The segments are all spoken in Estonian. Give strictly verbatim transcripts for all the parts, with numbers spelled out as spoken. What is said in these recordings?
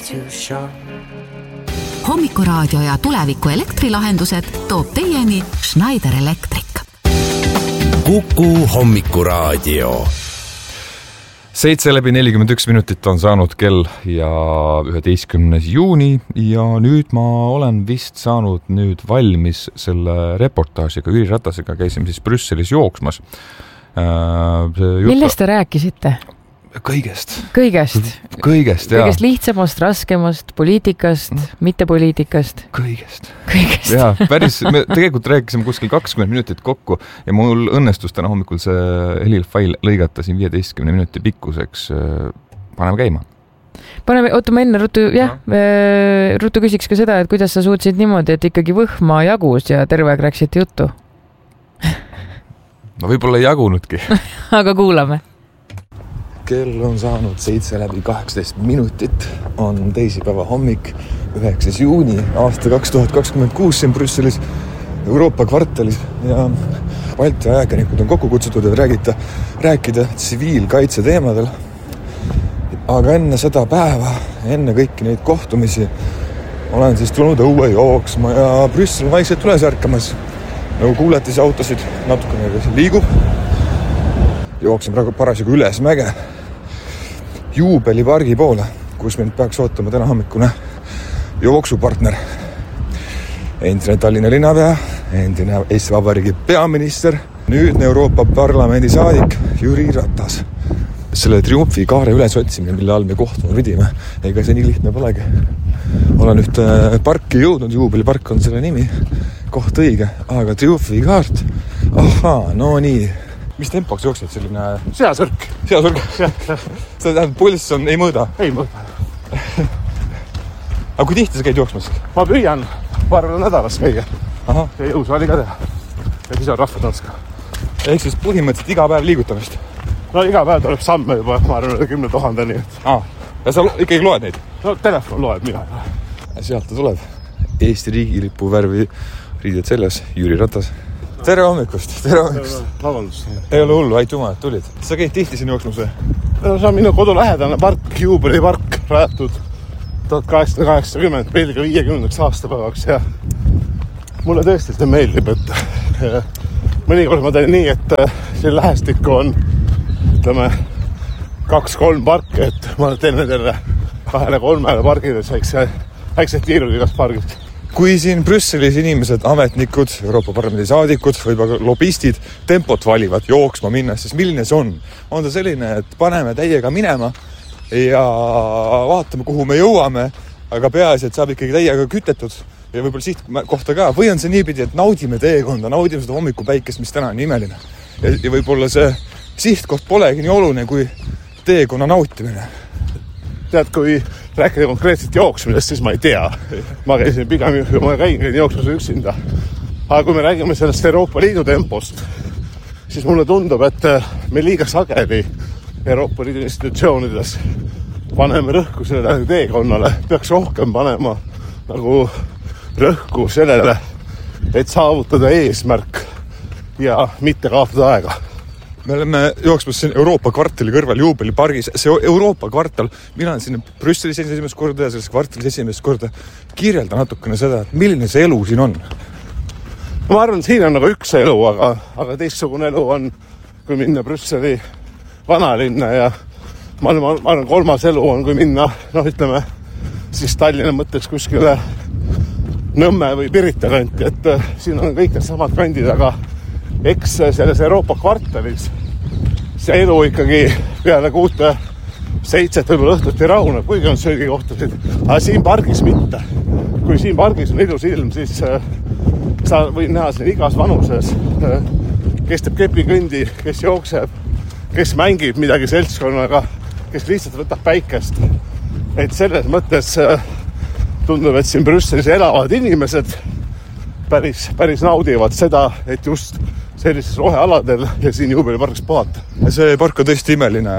too short. Hommikuraadio ja tuleviku elektrilahendused toob teieni Schneider Electric. Kuku Hommikuraadio. Seitse läbi nelikümmend üks minutit on saanud kell ja üheteistkümnes juuni ja nüüd ma olen vist saanud nüüd valmis selle reportaažiga Jüri Ratasega, käisime siis Brüsselis jooksmas. Millest te rääkisite? Kõigest. Kõigest? Kõigest, jaa. Kõigest lihtsamast, raskemast, poliitikast, mm. mitte poliitikast? Kõigest. Kõigest. Jaa, päris, me tegelikult rääkisime kuskil kakskümmend minutit kokku ja mul õnnestus täna hommikul see helifail lõigata siin viieteistkümne minuti pikkuseks. Paneme käima. Paneme, oota, ma enne rutu, jah, no. rutu küsiks ka seda, et kuidas sa suutsid niimoodi, et ikkagi võhma jagus ja terve aeg rääksite juttu? No võib-olla ei jagunudki. Aga kuulame. Kell on saanud seitse läbi kaheksateist minutit, on teisipäeva hommik, üheksas juuni, aasta kaks tuhat kakskümmend kuus siin Brüsselis, Euroopa kvartalis ja Balti ajakirjanikud on kokku kutsutud, et räägita, rääkida tsiviilkaitse teemadel. Aga enne seda päeva, enne kõiki neid kohtumisi, olen siis tulnud õue jooksma ja Brüssel vaikselt üles ärkamas. Nagu kuulete, see autosid natukene liigub. Jooksin praegu parasjagu üles mäge Juubelipargi poole, kus mind peaks ootama täna hommikune jooksupartner. Endine Tallinna linnapea, endine Eesti Vabariigi peaminister, nüüdne Euroopa Parlamendi saadik Jüri Ratas. Selle triumfi kaare üles otsimine, mille all me kohtuma pidime, ega see nii lihtne polegi. Olen ühte parki jõudnud, Juubelipark on selle nimi, koht õige, aga triumfi kaart, ahaa, no nii. Mis tempoks jooksed selline? Seasõrk. Seasõrk. See tähendab, pulss on, ei mõõda? Ei mõõda. Aga kui tihti sa käid jooksmas? Ma püüan parvel nädalas käia. Aha. Ja jõusaali ka teha. Ja siis on rahvatanska. Ehk siis põhimõtteliselt iga päev liigutamist? No iga päev tuleb samme juba, ma arvan, kümne tuhandeni. Ah, ja sa ikkagi loed neid? No telefon loeb mina. Sealt ta tuleb. Eesti riigilipu värvi riided seljas, Jüri Ratas. Tere hommikust, tere hommikust. Vabandust. Ei ole hullu, aituma, et tulid. Sa käid tihti siin jooksmas või? No, see on minu kodu lähedane park, Juubelipark, rajatud tuhat kaheksasada kaheksakümmend Belgia viiekümnendaks aastapäevaks ja mulle tõesti see meeldib, et mõnikord ma teen nii, et siin lähestikku on ütleme kaks-kolm parki, et ma teen nendele kahele-kolmele pargile väiksed tiirud igast pargist. Kui siin Brüsselis inimesed, ametnikud, Euroopa Parlamendi saadikud või lobistid tempot valivad jooksma minnes, siis milline see on? On ta selline, et paneme täiega minema ja vaatame, kuhu me jõuame, aga peaasi, et saab ikkagi täiega kütetud ja võib-olla siht kohta ka. Või on see niipidi, et naudime teekonda, naudime seda hommikupäikest, mis täna on imeline. Ja, ja võib-olla see sihtkoht polegi nii oluline kui teekonna nautimine. Tead, kui rääkida konkreetselt jooksmisest, siis ma ei tea. Ma käisin pigem, kui ma käin, käin jooksmas üksinda. Aga kui me räägime sellest Euroopa Liidu tempost, siis mulle tundub, et me liiga sageli Euroopa Liidu institutsioonides paneme rõhku sellele teekonnale. Peaks rohkem panema nagu rõhku sellele, et saavutada eesmärk ja mitte kaotada aega. Me oleme jooksmas siin Euroopa kvartali kõrval Juubelipargis. See Euroopa kvartal, mina olen siin Brüsselis esimest korda ja selles kvartalis esimest korda. Kirjelda natukene seda, et milline see elu siin on? Ma arvan, siin on nagu üks elu, aga, aga teistsugune elu on, kui minna Brüsseli vanalinna ja ma arvan, ma arvan, kolmas elu on, kui minna, noh, ütleme, siis Tallinna mõtteks kuskile Nõmme või Pirita kanti, et siin on kõik need samad kandid, aga eks selles Euroopa kvartalis see elu ikkagi peale kuute seitset võib-olla õhtuti rauneb, kuigi on söögikohtasid, aga siin pargis mitte. Kui siin pargis on ilus ilm, siis äh, sa võid näha siin igas vanuses, äh, kes teeb kepikõndi, kes jookseb, kes mängib midagi seltskonnaga, kes lihtsalt võtab päikest. Et selles mõttes äh, tundub, et siin Brüsselis elavad inimesed päris, päris naudivad seda, et just sellises rohealadel ja siin Juubelipargis puhata. See park on tõesti imeline.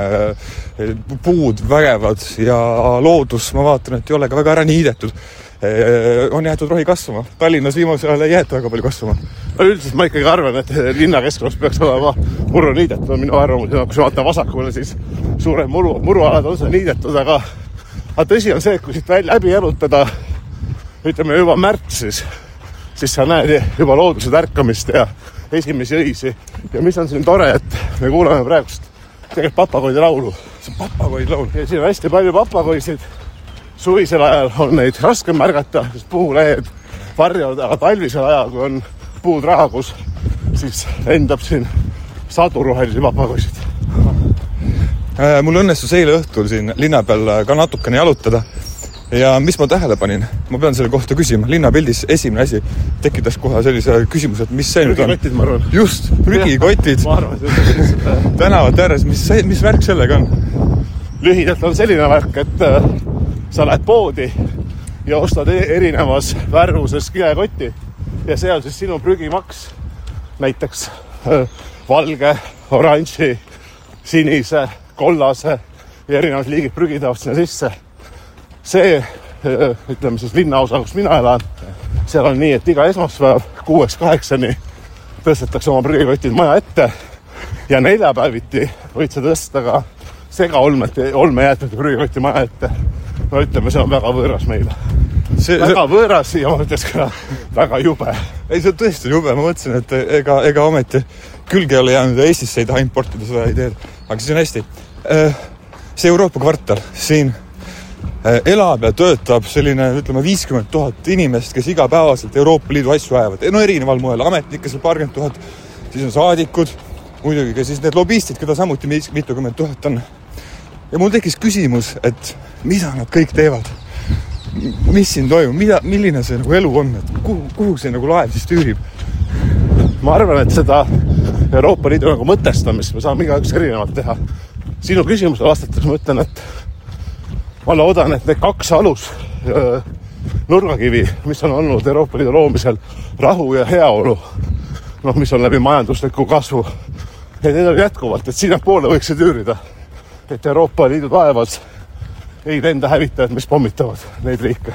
Puud vägevad ja loodus, ma vaatan, et ei ole ka väga ära niidetud. On jäetud rohi kasvama. Tallinnas viimasel ajal ei jäeta väga palju kasvama. Üldiselt ma ikkagi arvan, et linna keskkonnas peaks olema muru niidetud. Minu arvamus, kui sa vaatan vasakule, siis suured muru, murualad on see niidetud, aga, aga tõsi on see, et kui siit välja läbi jalutada, ütleme juba märtsis, siis sa näed juba looduse tärkamist ja esimesi õisi. Ja mis on siin tore, et me kuulame praegust tegelikult papagoide laulu. See on papagoid laul. Ja siin on hästi palju papagoisid. Suvisel ajal on neid raske märgata, sest puulehed varjavad, aga talvisel ajal, kui on puud rahagus, siis lendab siin sadu rohelisi papagoisid. Mul õnnestus eile õhtul siin linna peal ka natukene jalutada. Ja mis ma tähele panin? Ma pean selle kohta küsima. Linnapildis esimene asi tekitas kohe sellise küsimuse, et mis see nüüd on? Prügikotid, ma arvan. Just, prügikotid. Ma arvan, et tänavat ääres, mis, mis värk sellega on? Lühidalt on selline värk, et äh, sa lähed poodi ja ostad erinevas värvuses kilekotti ja see on siis sinu prügimaks. Näiteks äh, valge, oranži, sinise, kollase ja erinevad liigid prügitavad sinna sisse. See, ütleme siis linnaosa, kus mina elan, seal on nii, et iga esmaspäev kuueks kaheksani tõstetakse oma prügikotid maja ette ja neljapäeviti võid sa tõsta ka segaolmete, olmejäätmete prügikotti maja ette. No ütleme, see on väga võõras meile. See, väga see... võõras ja ma ütles ka väga jube. Ei, see on tõesti jube. Ma mõtlesin, et ega, ega ometi külge ei ole jäänud ja Eestisse ei taha importida seda ideed. Aga see on hästi. See Euroopa kvartal siin elab ja töötab selline, ütleme, viiskümmend tuhat inimest, kes igapäevaselt Euroopa Liidu asju ajavad. No erineval moel ametnikke seal paarkümmend tuhat, siis on saadikud, muidugi ka siis need lobistid, keda samuti mitukümmend tuhat on. Ja mul tekkis küsimus, et mida nad kõik teevad? Mis siin toimub? Mida, milline see nagu elu on? Et kuhu, kuhu see nagu laev siis tüürib? Ma arvan, et seda Euroopa Liidu nagu mõtestamist me saame igaüks erinevalt teha. Sinu küsimusele vastates ma ütlen, et ma loodan, et need kaks alus öö, nurgakivi, mis on olnud Euroopa Liidu loomisel rahu ja heaolu, noh, mis on läbi majandusliku kasvu, et need on jätkuvalt, et sinna poole võiks see tüürida, et Euroopa Liidu taevas ei lenda hävitajad, mis pommitavad neid riike.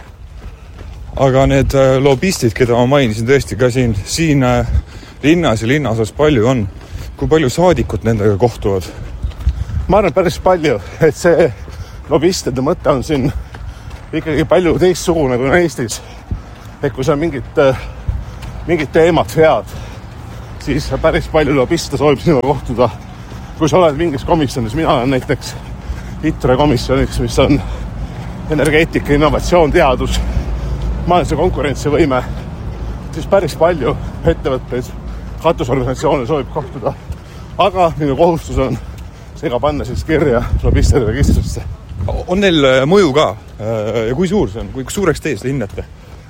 Aga need lobistid, keda ma mainisin tõesti ka siin, siin linnas ja linnaosas palju on, kui palju saadikut nendega kohtuvad? Ma arvan päris palju, et see lobistide mõte on siin ikkagi palju teistsugune kui Eestis. Et kui sa mingid, mingid teemad head, siis päris palju lobiste soovib sinuga kohtuda. Kui sa oled mingis komisjonis, mina olen näiteks ITRE komisjoniks, mis on energeetika, innovatsioon, teadus, majanduse konkurentsivõime, siis päris palju ettevõtteid, katusorganisatsioone soovib kohtuda. Aga minu kohustus on seega panna siis kirja lobistide registrisse. On neil mõju ka? Ja kui suur see on? Kui suureks teie seda hinnate?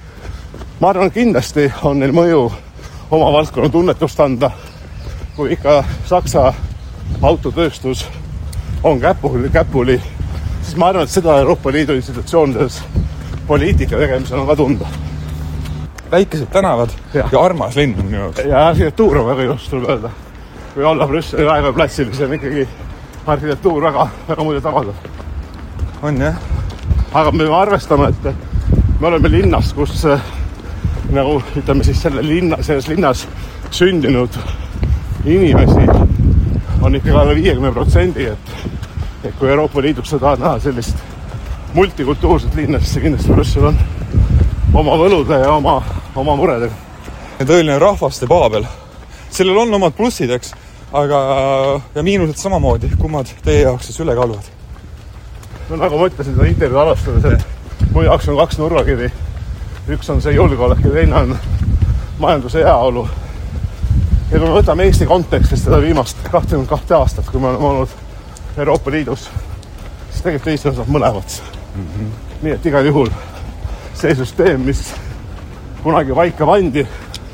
Ma arvan, kindlasti on neil mõju oma valdkonna tunnetust anda. Kui ikka Saksa autotööstus on käpuli, käpuli, siis ma arvan, et seda Euroopa Liidu institutsioonides poliitika tegemisel on ka tunda. Väikesed tänavad ja, ja armas linn on minu jaoks. Ja arhitektuur on väga ilus, tuleb öelda. Kui olla Brüsseli Raekoja platsil, siis on ikkagi arhitektuur väga, väga muljet avaldav. On, jah. Aga me arvestame, et me oleme linnas, kus nagu, ütleme siis selle linna, selles linnas sündinud inimesi on ikka alla viiekümne protsendi, et, et kui Euroopa Liidus sa tahad näha sellist multikultuurset linna, siis see kindlasti Brüssel on oma võlude ja oma, oma muredega. Ja tõeline rahvaste paabel. Sellel on omad plussid, eks, aga ja miinused samamoodi, kummad teie jaoks siis üle kalvad. No nagu ma ütlesin seda intervjuu alustades, et mu jaoks on kaks nurgakivi. Üks on see julgeolek ja teine on majanduse heaolu. Ja kui me võtame Eesti kontekstis seda viimast kakskümmend kaks aastat, kui me oleme olnud Euroopa Liidus, siis tegelikult Eesti on saab mõlemat. Mm-hmm. Nii et igal juhul see süsteem, mis kunagi vaika pandi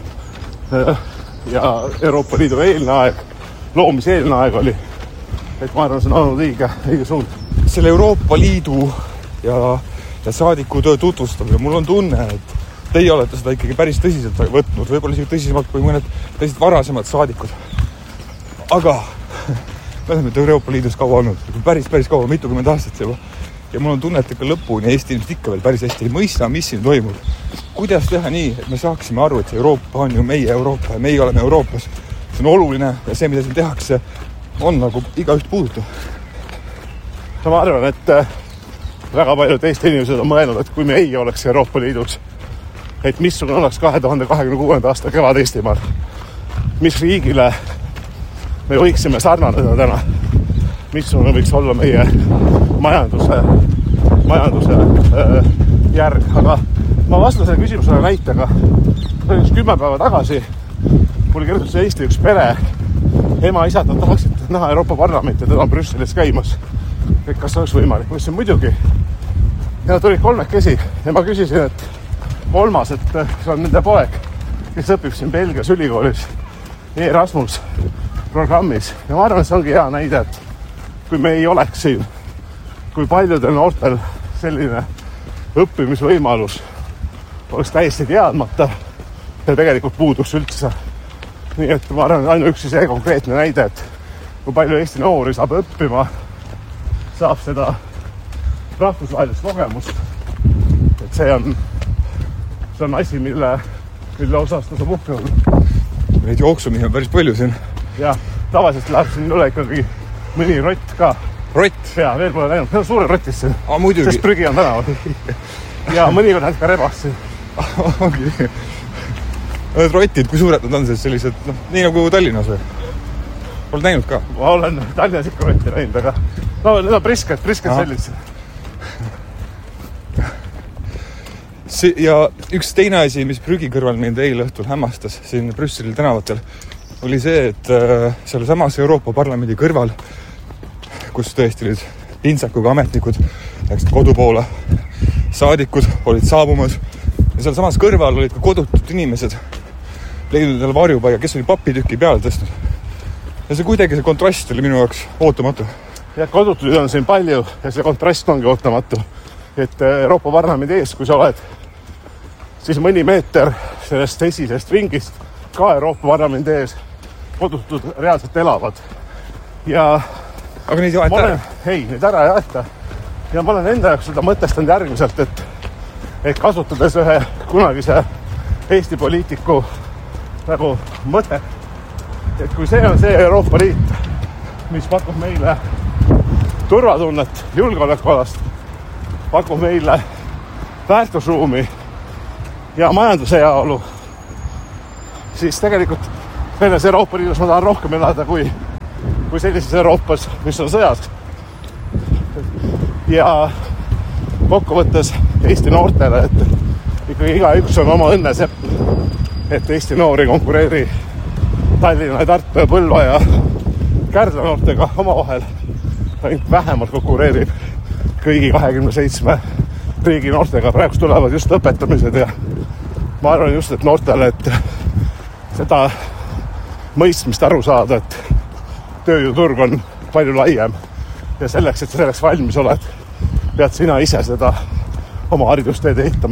ja Euroopa Liidu eelne aeg, loomise eelne aeg oli, et ma arvan, see on olnud õige, õige suund. Selle Euroopa Liidu ja, ja saadiku töö tutvustamine, mul on tunne, et teie olete seda ikkagi päris tõsiselt võtnud, võib-olla isegi tõsisemalt kui mõned teised varasemad saadikud. Aga me oleme Euroopa Liidus kaua olnud, päris, päris kaua, mitukümmend aastat juba. Ja mul on tunne, et ikka lõpuni Eesti ilmselt ikka veel päris hästi ei mõista, mis siin toimub. Kuidas teha nii, et me saaksime aru, et Euroopa on ju meie Euroopa ja meie oleme Euroopas. See on oluline ja see, mida siin tehakse, on nagu igaüht puudutav. Ma arvan, et väga paljud Eesti inimesed on mõelnud, et kui me ei oleks Euroopa Liidus, et missugune oleks kahe tuhande kahekümne kuuenda aasta kevad Eestimaal, mis riigile me võiksime sarnaneda täna, missugune võiks olla meie majanduse, majanduse äh, järg, aga ma vastan selle küsimusele näitega. Üks kümme päeva tagasi mul kirjutas Eesti üks pere, ema, isad, nad tahaksid näha Euroopa Parlamenti ja teda on Brüsselis käimas. Et kas oleks võimalik? Ma ütlesin muidugi. Ja nad tulid kolmekesi ja ma küsisin, et kolmas, et see on nende poeg, kes õpib siin Belgias ülikoolis Erasmus programmis. Ja ma arvan, et see ongi hea näide, et kui me ei oleks siin, kui paljudel noortel selline õppimisvõimalus oleks täiesti teadmata ja tegelikult puuduks üldse. Nii et ma arvan, ainuüksi see konkreetne näide, et kui palju Eesti noori saab õppima, saab seda rahvusvahelist kogemust. Et see on, see on asi, mille, mille osas ta saab uhke olla. Neid jooksumi on päris palju siin. Ja, tavaliselt läheb siin üle ikkagi mõni rott ka. Rott? Ja, veel pole läinud. See on suure rotis siin. Ah, muidugi. Sest prügi on tänaval. Ja mõni on ka rebas siin. Ongi. Need rotid, kui suured nad on sellised, noh, nii nagu Tallinnas või? Oled näinud ka? Ma olen Tallinnas ikka rotti näinud, aga no, need on prisked, prisked sellised. Ja üks teine asi, mis prügi kõrval mind eile õhtul hämmastas siin Brüsseli tänavatel, oli see, et seal samas Euroopa Parlamendi kõrval, kus tõesti olid pintsakuga ametnikud, läksid kodu poole, saadikud olid saabumas ja seal samas kõrval olid ka kodutud inimesed, leidnud endale varjupaiga, kes oli papitükki peale tõstnud. Ja see kuidagi see kontrast oli minu jaoks ootamatu. Ja kodutuid on siin palju ja see kontrast ongi ootamatu. Et Euroopa Parlamendi ees, kui sa oled, siis mõni meeter sellest esisest ringist ka Euroopa Parlamendi ees kodutud reaalselt elavad. Ja aga neid ei aeta ära? Ei, neid ära ei aeta. Ja ma olen enda jaoks seda mõtestanud järgmiselt, et, et kasutades ühe kunagise Eesti poliitiku nagu mõte, et kui see on see Euroopa Liit, mis pakub meile turvatunnet julgeolekualast, pakub meile väärtusruumi ja majanduse jaolu, siis tegelikult selles Euroopa Liidus ma tahan rohkem elada kui, kui sellises Euroopas, mis on sõjas. Ja kokkuvõttes Eesti noortele, et ikkagi iga üks on oma õnnesepp, et Eesti noori konkureeri Tallinna, Tartu ja Põlva ja Kärdla noortega oma vahel, ainult vähemalt konkureerib kõigi kahekümne seitsme riigi noortega. Praegu tulevad just õpetamised ja ma arvan just, et noortele, et seda mõistmist aru saada, et tööjõuturg on palju laiem ja selleks, et selleks valmis oled, pead sina ise seda oma haridusteed ehitama.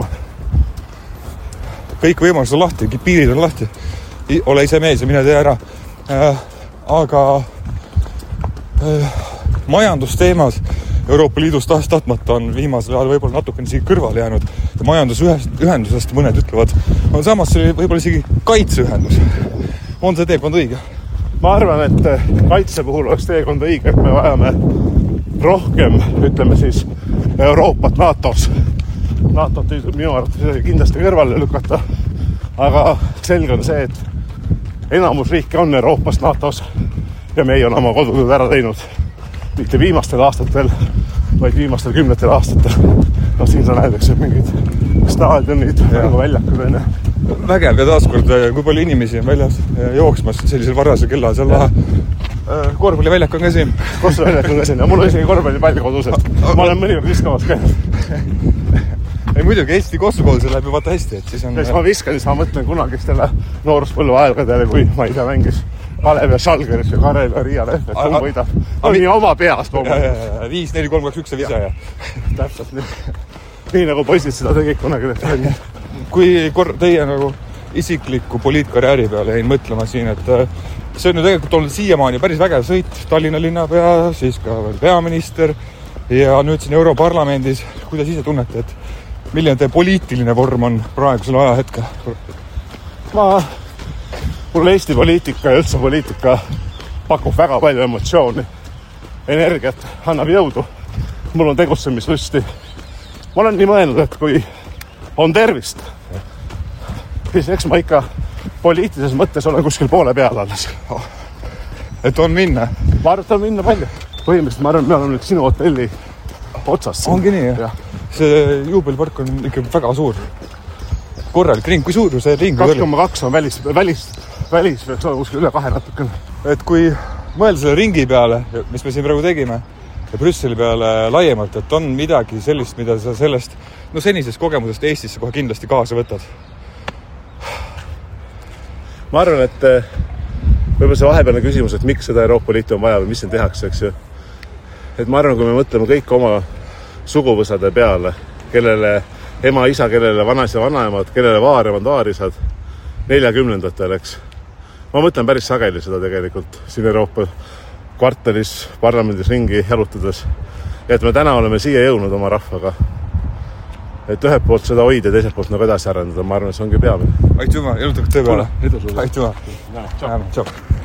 Kõik võimalused on lahti, piirid on lahti. Ole ise mees ja mine tee ära. Äh, aga äh, majandusteemas Euroopa Liidus taas tahtmata on viimasel ajal võib-olla natukene isegi kõrvale jäänud. Ja majandusühendusest mõned ütlevad, on samas see võib-olla isegi kaitseühendus. On see teekond õige? Ma arvan, et kaitse puhul oleks teekond õige, et me vajame rohkem, ütleme siis, Euroopat NATOs. NATOt minu arvates kindlasti kõrvale lükata, aga selge on see, et enamus riike on Euroopas NATOs ja me ei on oma kodutööd ära teinud. Mitte viimastel aastatel, vaid viimastel kümnetel aastatel. No siin sa näed, eks mingid staadionid, nagu väljakud on. Vägev ja taaskord, kui palju inimesi on väljas jooksmas sellisel varasel kella seal laha. Korvpalli väljak on ka siin. Kus väljak on ka siin? Ja mul on isegi korvpalli pall kodus, et ma olen mõnikord viskamas käinud. Ei muidugi, Eesti kossukool see läheb ju vaata hästi, et siis on... Siis ma viskan, siis ma mõtlen kunagistele nooruspõllu aegadele, kui ma ise mängis Kalev ja Schalgeris ja Karel ja Riia Lehvet, kui võidab. On nii oma peast loomulikult. viis neli kolm kaks üks ja visa ja. Täpselt nii. Nii nagu poisid seda tegid kunagi tehti. Kui kor- teie nagu isikliku poliitkarjääri peale jäin mõtlema siin, et see on ju tegelikult olnud siiamaani päris vägev sõit. Tallinna linnapea, siis ka veel peaminister ja nüüd siin Europarlamendis. Kuidas ise tunnete, et milline teie poliitiline vorm on praegusel ajahetke? Ma, mulle Eesti poliitika ja üldse poliitika pakub väga palju emotsiooni, energiat, annab jõudu. Mul on tegutsemislusti ma olen nii mõelnud, et kui on tervist, siis eks ma ikka poliitilises mõttes olen kuskil poole peal alles. Et on minna? Ma arvan, et on minna palju. Põhimõtteliselt ma arvan, me oleme nüüd sinu hotelli otsas. Ongi nii, jah? See juubelipark on ikka väga suur. Korralik ring, kui suur see ring kaks koma kaks on välis, välis, välis peaks olla kuskil üle kahe natukene. Et kui mõelda selle ringi peale, mis me siin praegu tegime, ja Brüsseli peale laiemalt, et on midagi sellist, mida sa sellest no senisest kogemusest Eestisse kohe kindlasti kaasa võtad? Ma arvan, et võib-olla see vahepealne küsimus, et miks seda Euroopa Liitu on vaja või mis siin tehakse, eks ju. Et ma arvan, kui me mõtleme kõik oma suguvõsade peale, kellele ema, isa, kellele vanaisa, vanaemad, kellele vaaremad, vaarisad, neljakümnendatel, eks. Ma mõtlen päris sageli seda tegelikult siin Euroopa kvartalis, parlamendis ringi jalutades. Ja et me täna oleme siia jõudnud oma rahvaga. Et ühelt poolt seda hoida ja teiselt poolt nagu edasi arendada. Ma arvan, et see ongi peamine. Aitüma, elutaks töö peale. Edu sulle. Aitüma. Tšau. Tšau.